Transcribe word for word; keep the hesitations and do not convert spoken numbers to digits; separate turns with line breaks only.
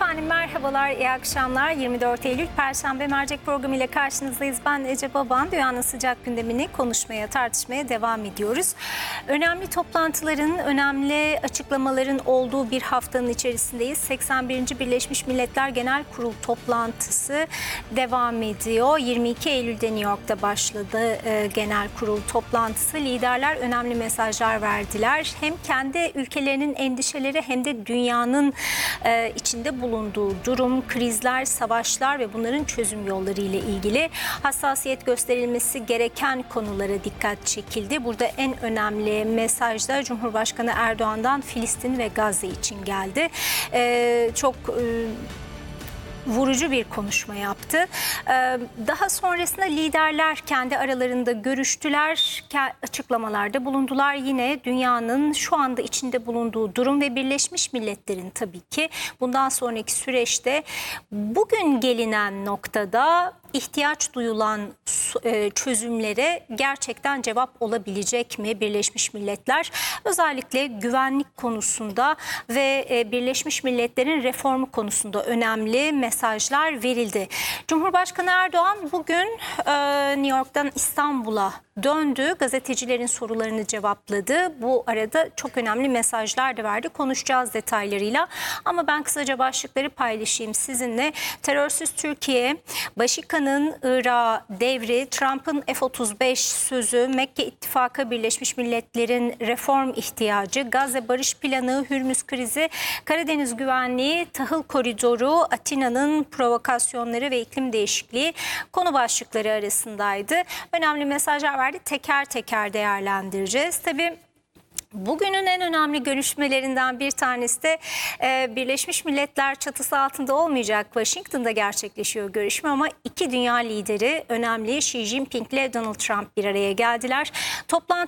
Efendim merhabalar, iyi akşamlar. yirmi dört Eylül Perşembe mercek programı ile karşınızdayız. Ben Ece Baban. Dünyanın sıcak gündemini konuşmaya, tartışmaya devam ediyoruz. Önemli toplantıların, önemli açıklamaların olduğu bir haftanın içerisindeyiz. seksen birinci Birleşmiş Milletler Genel Kurul toplantısı devam ediyor. yirmi iki Eylül'de New York'ta başladı e, genel kurul toplantısı. Liderler önemli mesajlar verdiler. Hem kendi ülkelerinin endişeleri hem de dünyanın e, içinde bulunduğu durum, krizler, savaşlar ve bunların çözüm yolları ile ilgili hassasiyet gösterilmesi gereken konulara dikkat çekildi. Burada en önemli mesaj da Cumhurbaşkanı Erdoğan'dan Filistin ve Gazze için geldi. E, çok e, vurucu bir konuşma yaptı. Daha sonrasında liderler kendi aralarında görüştüler, açıklamalarda bulundular. Yine dünyanın şu anda içinde bulunduğu durum ve Birleşmiş Milletler'in tabii ki bundan sonraki süreçte bugün gelinen noktada ihtiyaç duyulan çözümlere gerçekten cevap olabilecek mi Birleşmiş Milletler? Özellikle güvenlik konusunda ve Birleşmiş Milletler'in reformu konusunda önemli mesajlar verildi. Cumhurbaşkanı Erdoğan bugün New York'tan İstanbul'a döndü. Gazetecilerin sorularını cevapladı. Bu arada çok önemli mesajlar da verdi. Konuşacağız detaylarıyla. Ama ben kısaca başlıkları paylaşayım sizinle. Terörsüz Türkiye, Başikan'ın Irak'a devri, Trump'ın F otuz beş sözü, Mekke İttifakı, Birleşmiş Milletler'in reform ihtiyacı, Gazze barış planı, Hürmüz krizi, Karadeniz güvenliği, tahıl koridoru, Atina'nın provokasyonları ve iklim değişikliği konu başlıkları arasındaydı. Önemli mesajlar verdi. Teker teker değerlendireceğiz. Tabii bugünün en önemli görüşmelerinden bir tanesi de e, Birleşmiş Milletler çatısı altında olmayacak. Washington'da gerçekleşiyor görüşme ama iki dünya lideri önemli Xi Jinping ile Donald Trump bir araya geldiler. Toplantı